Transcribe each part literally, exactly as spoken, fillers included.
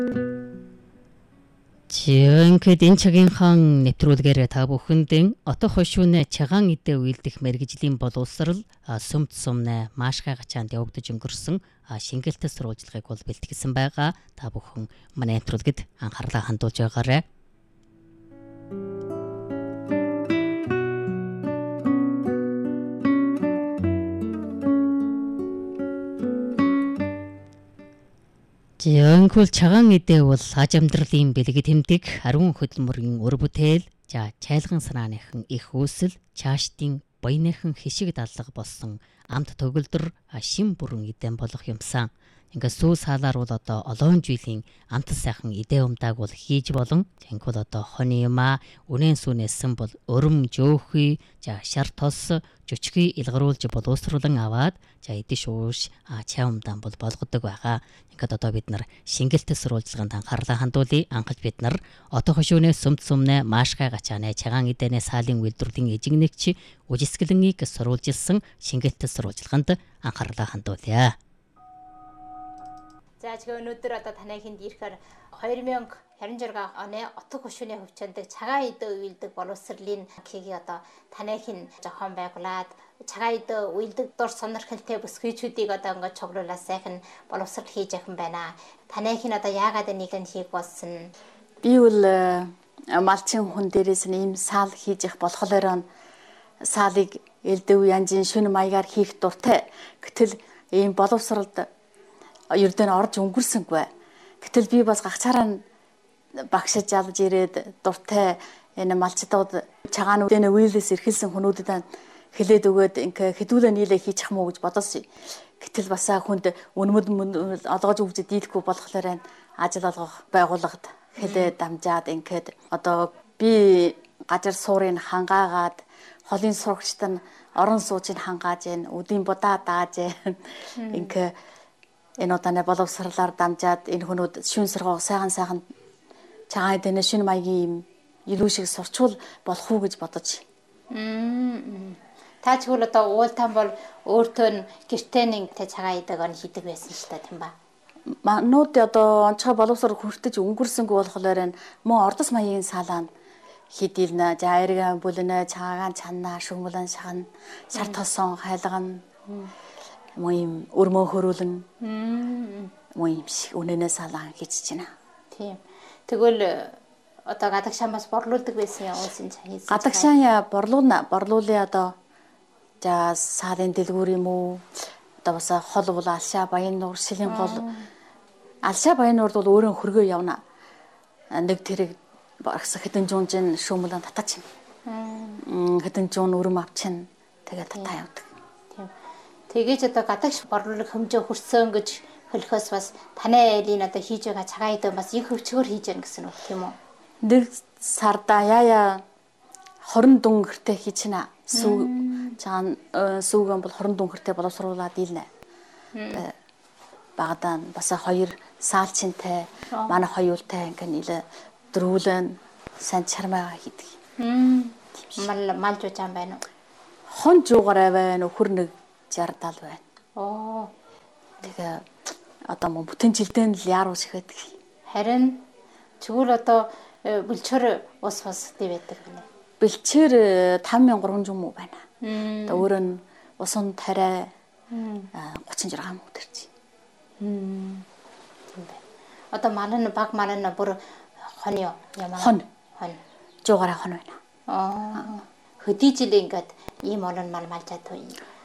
Жинхэнэ энэ цагийнхан нэвтрүүлгээр та бүхэнд отоо хошууны чагаан идэ үйлдэх мэргэжлийн боловсрал сүмд сумны маашгай гачаанд явагдаж өнгөрсөн шингэлтэй сурвалжлагыг бол бэлтгэсэн байгаа. Та бүхэн манай нэвтрүүлгэд анхаарлаа хандуулж байгаарай. Жинхэнэ чагаан идэ бол аж амьдралын бэлгэд тэмдэг ариун хөдөлмөрийн өр бүтээл, за чайлган санааныхан их үүсэл, чаашдын баяныхан хишиг дадлага болсон амт төгөлдөр шин бүрэн идэн болох юмсан. Ингээд сүү саалаар бол одоо олон жилийн амт сайхан идэ умдааг бол хийж болон тэгвэл одоо хоны юмаа үнэн сүнэсэн бол өрөм жөөхий, за шар тос жүчгийг илгаруулж боловсруулан аваад за идэж ууш чай умдаан бол болгодог байгаа. Ингээд одоо бид нар шингэлтэй сурвалжлаганд анхаарлаа хандуулъя. Анхаж бид нар отоо хошууны сүмд сумны маашгай гачааны чагаан идэнэ саалын үйлдвэрлэлийн эжигнэгч үжисгэлэнгийг сурвалжилсан шингэлтэй сурвалжлаганд анхаарлаа хандуулъя. За тэгээ өнөөдөр одоо танай хүнд ирэхээр хоёр мянга харин жарга оны отоо хошууны хөвчөндөг цагаан идэ үйлдэг боловсролын гэгийг одоо танай хин жохон байгуулад цагаан идэ үйлдэг дор сонирхолтой бүсгүйчүүдийг одоо ингээд цуглуулаад сайхан боловсрол хийж явах юм байна. Танай хин одоо яагаад энийг нь хийх болсон? Би бол малчин хүн дээрээс нь ийм саал хийж явах болохоор саалыг элдэв янзын шүн маягаар хийх дуртай. Гэтэл ийм боловсролд ердөө орж өнгөрсөнгүй. Гэтэл би бас гагцаараа багшиж ялж ирээд дуртай энэ малчдууд чагаануудын үйлээс эрхэлсэн хүмүүдэд хэлээд өгөөд ингээ хэдүүлээ нийлээ хийчих мүү гэж бодсон. Гэтэл бас хүнд өнмөд олгож өгж дийлэхгүй болохоор ажил олгох байгууллагад хэлээд дамжаад ингээд одоо би газар суурыг хангаагаад холын сурагчд нь орон суучийг хангааж гэн үдийн будаа дааж гэн ингээ энэ удааны боловсралаар дамжаад энэ хүмүүд шүн саргоо сайхан сайхан чагаан идэнэ шүн маягийн илүү шиг сурчвал болох уу гэж бодож. Та ч үл одоо уултан бол өөртөө нь гэртээ нэг тэ цагаан идэг он хийдэг байсан шүү дээ тийм ба. Манууд одоо онцгой боловсрол хүртэж өнгөрсөнгөө болохоор мөн ордос маягийн саалаа хийдэлнэ. За эргэн бүлэнэ чагаан чанаа шүмглэн шагна шар тосон хайлгана. Мөн өрмөө хөрүүлэн мөн юм шиг үнэнээ салаан хийж байна. Тийм. Тэгвэл одоо гадагшаан бас борлуулдаг байсан юм уусын хийж. Гадагшаан борлуулна. Борлуулъя одоо за саалын дэлгүүр юм уу? Одоо бас хол бол алшаа баян нуур шилийн гол. Алшаа баян нуурд бол өөрөө хөргөө явна. Нэг тэрэг багс хэдэн жуунжин шүүмлэн татаач. Хэдэн жуун өрөм авчин тэгээ татаа явдаг. Тэгэж одоо гадагш борлуулах хэмжээ хүрсэн гэж хэлэхээс бас танай айлын одоо хийж байгаа цагаан идэ бас их хөвчгөр хийж яана гэсэн үг тийм үү? Нэг сарда яя хорон дүнгэртэй хийчихнэ. Сүү чаан сүүгэн бол хорон дүнгэртэй боловсруулаад ийлнэ. Багадаа бас хоёр саалчинтай манай хоёултай ингээ нэлээ дөрвөлэн сайн чармаа хийдэг. Мал мал жуучаан байна уу? Хон жуугараа байна өхөр нэг жардал байна. Оо. Тэгээ одоо мөн бүтэн жилдээ л яаруу шихэд. Харин чигүүл одоо бэлчээр ус ус тий байдаг гэнэ. Бэлчээр таван мянган гурван жим муу байна. Одоо өөрөө нь усан тариа гучин жиргам өдөрч. Тийм байна. Одоо малын баг малын бүр хоны ямар хон хон жуугараа хон байна. Аа. Хөдий жил ингээд ийм олон мал малжаад туй.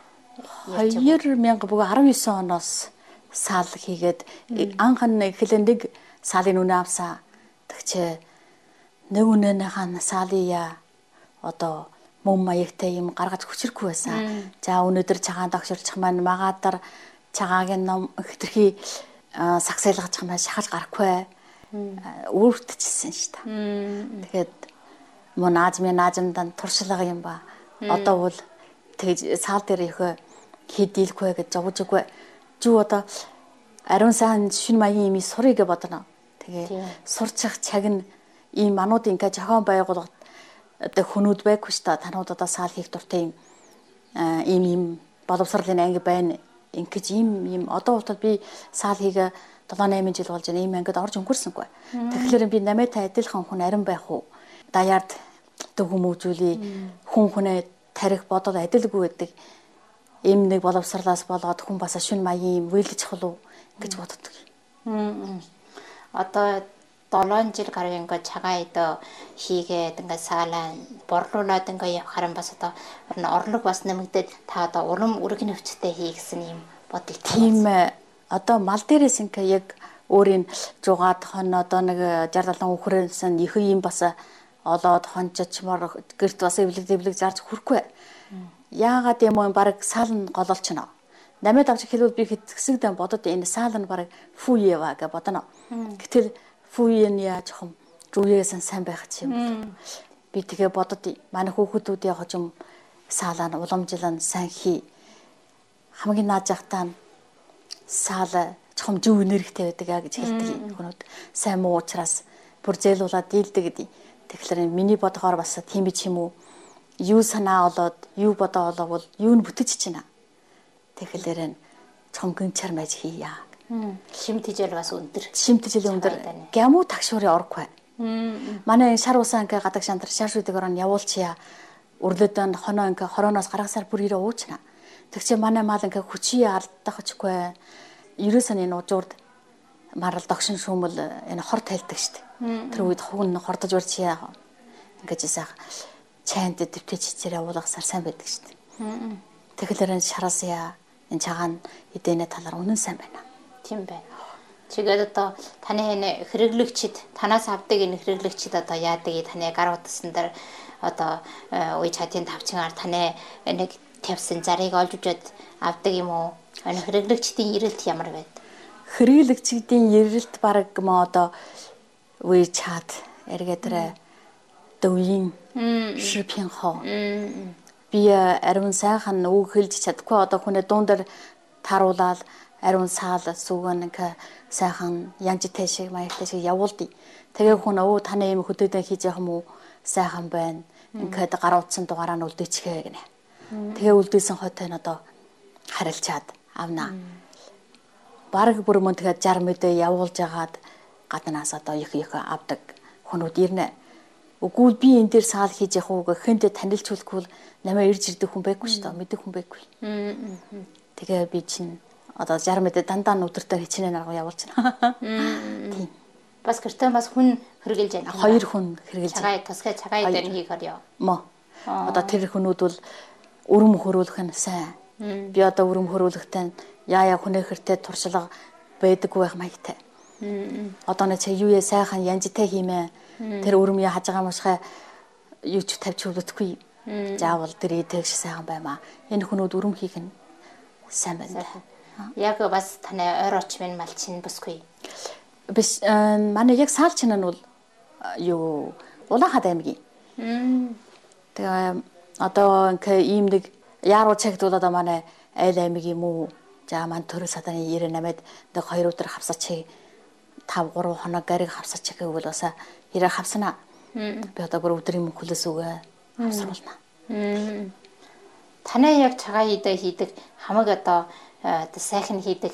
хоёр мянга бүгд арав есөн оноос саал хийгээд анх нь эхлэн нэг саалын үнэ авсаа. Тэгчээ нэг үнэнийхэн саалия одоо мөн маягтай юм гаргаж хүчрэхгүй байсан. За өнөөдөр чагаан догширчих маань магадаар чагаагийн ном хэтэрхий сагсайлгаж маань шахаж гарахгүй өөртөжсэн шүү дээ. Тэгээд мөн наазмын наазмдан туршлага юм ба. Одоо бол тэгж саал дээр их хийдэлгүй гэж зовж өгөө. Жүү одоо ариун сайн шин маягийн юм сурыг бодно. Тэгээ сурчих цаг нь ийм манууд ингээ зохион байгуулалт одоо хүмүүд байггүй ш та танууд одоо саал хийх дуртай юм ийм ийм боловсролын анги байна. Ингээд ийм ийм одоо болтол би саал хийгээ долоо найман жил болж ийм ангид орж өнгөрсөнгүй. Тэгэхээр би намайтай адилхан хүн арин байх уу? Даяард төг хүмүүжүүлээ. Хүн хүнээ тарих бодол адилгүй байдаг. Ийм нэг боловсрлаас болоод хүн бас шүн маягийн вэлж чухал уу гэж боддог. Одоо долоон жил гаруй ингээ цагаан идэ хийгээд ингээ саалаа борлуулад ингээ явахаар бас одоо орлог бас нэмэгдээд та одоо урам үрэг нөвчтэй хий гэсэн юм бодол тийм одоо мал дээрээс ингээ яг өөрийн жугаад хон одоо нэг шаардлагатай үхрээс нь их юм бас олоод хончочмор гэрт бас эвлэг эвлэг зарж хүрхгүй. Яагаад юм уу баг саал нь гололчно. Намайд авч хэлвэл би хэсэгдэн бодод энэ саал нь баг фүүева гэж бодно. Гэтэл фүүе нь яаж хам рүүгээсэн сайн байх юм. Би тэгээ бодод манай хүүхдүүд яг хожим саалаа нь уламжлан сайн хий. Хамгийн наад жахтаа саал чом зөв энергитэй байдаг а гэж хэлдэг хүмүүс. Сайн муу учраас бүр зээлуулаад дийлдэг гэдэг. Тэгэхээр миний бодгоор бас тийм биш юм уу? Юу санаа болоод юу бодоо болоо бол юу нь бүтэж чинь. Тэгэхээр чом гинчар мэж хийя. Шим тижэл бас өндөр. Шим тижэл өндөр. Гямуу тагшуурын оргүй. Манай шар усаа ингээ гадаг шантар шар шүдэг орон явуулчихъя. Өрлөдөн хоноо ингээ хорооноос гаргасаар бүр ирээ уучна. Тэгчээ манай мал ингээ хүчий алдах чгүй. Ерөөсөн энэ ужуурд марал догшин шүүмэл энэ хор тайлдаг штт. Тэр үед хугн хордож урчия. Ингээд жисаа чайнд дэвтэж чичээр явуулгасаар сайн байдаг штт. Тэгэхээр энэ шараасаа энэ цагаан эдэнэ талаар үнэн сайн байна. Тийм байна. Чигээд одоо таны энэ хэрэглэгчид танаас авдаг энэ хэрэглэгчид одоо яадаг таны гар утсан дээр одоо үе чадын тавчингаар таны нэг тавьсан зарыг олж үжээд авдаг юм уу? Энэ хэрэглэгчдийн ирэлт ямар байд? Хэрэглэгчдийн ирэлт баг мо одоо үе чад эргээдрэ дөвийн шипин хоо. Би ариун сайхан үг хэлж чадахгүй одоо хүнээ дуун дээр таруулаад ариун саал сүгэн ингээ сайхан янжтай шиг маягтай шиг явуулдیں۔ Тэгээ хүн өө таны юм хөдөөдөө хийж яах юм уу? Сайхан байна. Ингээд гар утсан дугаараа нь үлдээчихээ гинэ. Тэгээ үлдээсэн хойтой нь одоо харилцаад авнаа. Бараг бүр мөн тэгээд жар мэдээ явуулж агаад гаднаас одоо их их авдаг хүнүүд ирнэ. Үгүй би энэ дээр саал хийж явах уу гэхэнд танилцуулахгүй намайг ирж ирдэг хүн байхгүй шүү дээ. Мэддэг хүн байхгүй. Тэгээ би чинь одоо жар мэдээ дандаа өдөртөө хичнээн арга явуулчихна. Тийм. Бас гэртээ бас хүн хэрглэж байна. Хоёр хүн хэрглэж. Цагаан тусгай цагаан дээр хийхээр яа. Мо. Одоо тэр хүнүүд бол өрөм хөрөөлөх нь сайн. Би одоо өрөм хөрөөлөхтэй яа яа хүнээ хэртэй туршлага байдаггүй байх маягтай. Одоо нэг чи юу яа сайхан янжтай хиймээ. Тэр өрөм яа хаж байгаа мушхай юу ч тавьж үлдэхгүй. Заавал тэр идэх сайхан баймаа. Энэ хүнүүд өрөм хийх нь сайн байна. Яг бас таны ойр очмын мал чинь бүсгүй. Биш манай яг саал чинь нь бол юу Улаанхад аймгийн. Тэгээ одоо ингээ ийм нэг яаруу цагт бол одоо манай айл аймгийн юм уу? За маань төрөл саданы нирэ намайд нэг хоёр өдөр хавсаач тав гурав хоног гариг хавсаач гэвэл бас ирээ хавсана. Би одоо бүр өдрийн мөнхлөөс үгээ хавсруулна. Танай яг цагаан идэ хийдэг хамаг одоо сайхан хийдэг